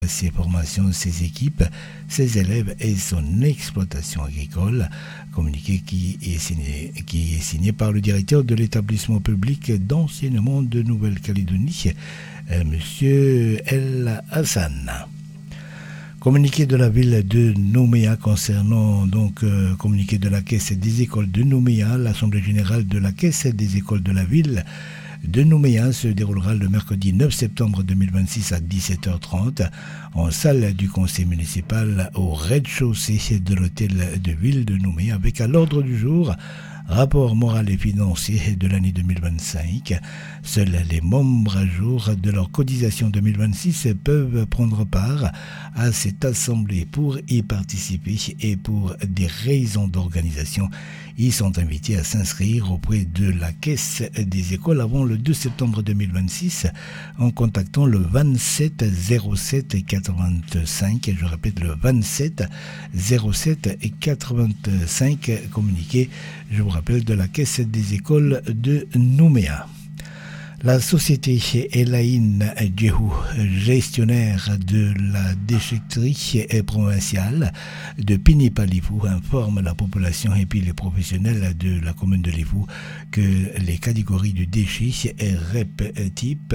ses formations, ses équipes, ses élèves et son exploitation agricole. Communiqué qui est signé par le directeur de l'établissement public d'enseignement de Nouvelle-Calédonie, Monsieur El Hassan. Communiqué de la ville de Nouméa concernant communiqué de la Caisse des écoles de Nouméa, l'Assemblée générale de la Caisse des écoles de la ville de Nouméa se déroulera le mercredi 9 septembre 2026 à 17h30 en salle du conseil municipal au rez-de-chaussée de l'hôtel de ville de Nouméa avec à l'ordre du jour rapport moral et financier de l'année 2025. Seuls les membres à jour de leur cotisation 2026 peuvent prendre part à cette assemblée. Pour y participer et pour des raisons d'organisation, ils sont invités à s'inscrire auprès de la Caisse des écoles avant le 2 septembre 2026 en contactant le 27 07 85. Je répète, le 27 07 85 communiqué, je vous rappelle, de la Caisse des écoles de Nouméa. La société Elaine Djehou, gestionnaire de la déchetterie provinciale de Pinipalifou, informe la population et puis les professionnels de la commune de Lifou que les catégories de déchets REP type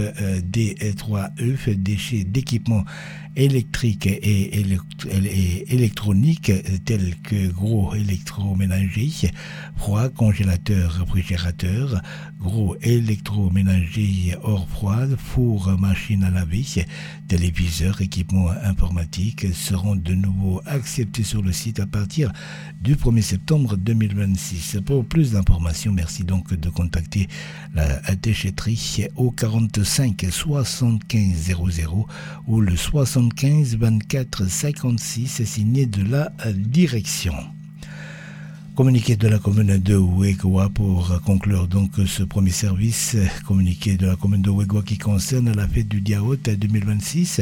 D3E, déchets d'équipements électriques et électroniques tels que gros électroménagers, froid, congélateur, réfrigérateur, gros électroménager hors froide, four, machine à laver, téléviseurs, équipements informatiques seront de nouveau acceptés sur le site à partir du 1er septembre 2026. Pour plus d'informations, merci donc de contacter la déchetterie au 45 75 00 ou le 75 24 56 signé de la direction. Communiqué de la commune de Ouégoua pour conclure donc ce premier service, communiqué de la commune de Ouégoua qui concerne la fête du Diaout 2026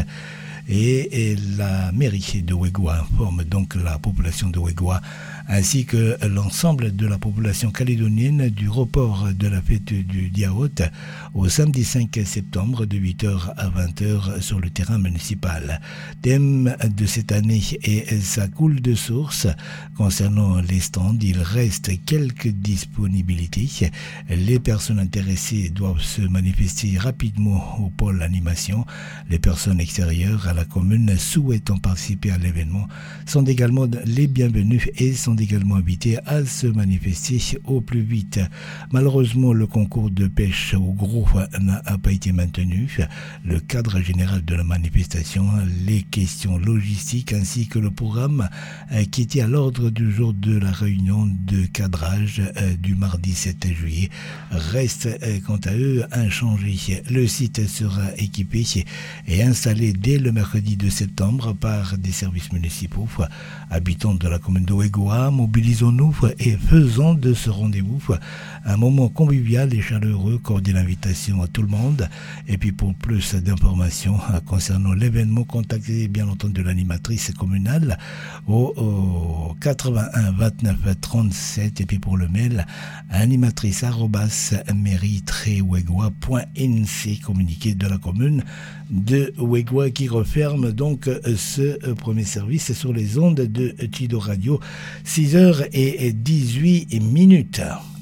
et la mairie de Ouégoua informe donc la population de Ouégoua ainsi que l'ensemble de la population calédonienne du report de la fête du Diaout au samedi 5 septembre de 8h à 20h sur le terrain municipal. Thème de cette année est ça coule de source. Concernant les stands, il reste quelques disponibilités. Les personnes intéressées doivent se manifester rapidement au pôle animation. Les personnes extérieures à la commune souhaitant participer à l'événement sont également les bienvenus et sont également invités à se manifester au plus vite. Malheureusement, le concours de pêche au gros n'a pas été maintenu. Le cadre général de la manifestation, les questions logistiques ainsi que le programme qui était à l'ordre du jour de la réunion de cadrage du mardi 7 juillet restent quant à eux inchangés. Le site sera équipé et installé dès le mercredi 2 septembre par des services municipaux. Habitants de la commune de Ouégoua, mobilisons-nous et faisons de ce rendez-vous un moment convivial et chaleureux. Cordiale invitation à tout le monde. Et puis pour plus d'informations concernant l'événement, contactez bien entendu l'animatrice communale au 81 29 37 et puis pour le mail animatrice@mairie-ouégoua.nc, communiqué de la commune de Ouégoua qui referme donc ce premier service sur les ondes de Tido Radio, 6h18.